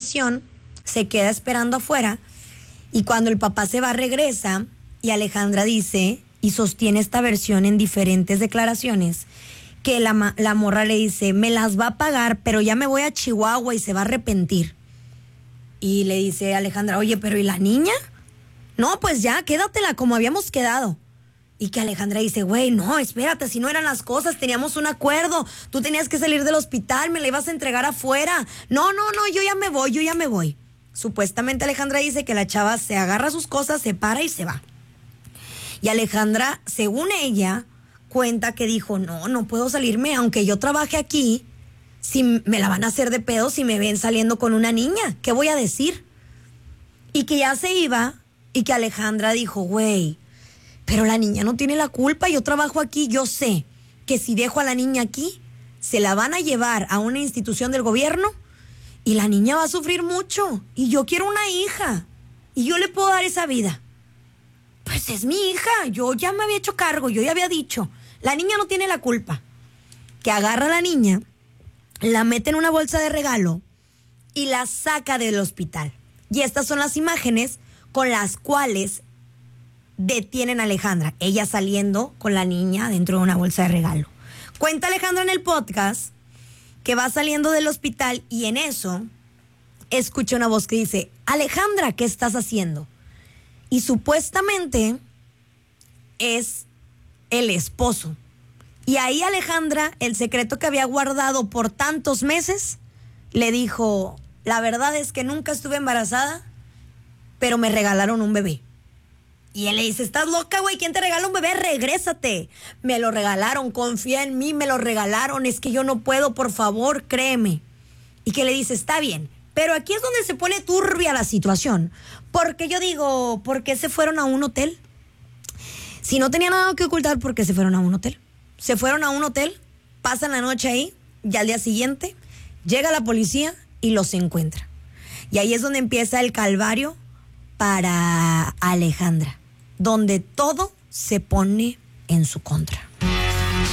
mansión, se queda esperando afuera y cuando el papá se va regresa y Alejandra dice y sostiene esta versión en diferentes declaraciones que la morra le dice, me las va a pagar, pero ya me voy a Chihuahua y se va a arrepentir. Y le dice Alejandra, oye, pero ¿y la niña? No, pues ya, quédatela como habíamos quedado. Y que Alejandra dice, güey, no, espérate, si no eran las cosas, teníamos un acuerdo, tú tenías que salir del hospital, me la ibas a entregar afuera. No, yo ya me voy. Supuestamente Alejandra dice que la chava se agarra sus cosas, se para y se va. Y Alejandra, según ella, cuenta que dijo, no puedo salirme, aunque yo trabaje aquí, si me la van a hacer de pedo si me ven saliendo con una niña, ¿qué voy a decir? Y que ya se iba y que Alejandra dijo, güey, pero la niña no tiene la culpa, yo trabajo aquí, yo sé que si dejo a la niña aquí, se la van a llevar a una institución del gobierno y la niña va a sufrir mucho y yo quiero una hija y yo le puedo dar esa vida. Pues es mi hija, yo ya me había hecho cargo, yo ya había dicho, la niña no tiene la culpa. Que agarra a la niña, la mete en una bolsa de regalo y la saca del hospital. Y estas son las imágenes con las cuales detienen a Alejandra, ella saliendo con la niña dentro de una bolsa de regalo. Cuenta Alejandra en el podcast que va saliendo del hospital y en eso escucha una voz que dice, Alejandra, ¿qué estás haciendo? Y supuestamente es el esposo. Y ahí Alejandra, el secreto que había guardado por tantos meses, le dijo, la verdad es que nunca estuve embarazada, pero me regalaron un bebé. Y él le dice, ¿estás loca, güey? ¿Quién te regala un bebé? Regrésate. Me lo regalaron, confía en mí, me lo regalaron. Es que yo no puedo, por favor, créeme. Y que le dice, está bien. Pero aquí es donde se pone turbia la situación. Porque yo digo, ¿por qué se fueron a un hotel? Si no tenía nada que ocultar, ¿por qué se fueron a un hotel? Se fueron a un hotel, pasan la noche ahí, y al día siguiente llega la policía y los encuentra. Y ahí es donde empieza el calvario para Alejandra, donde todo se pone en su contra.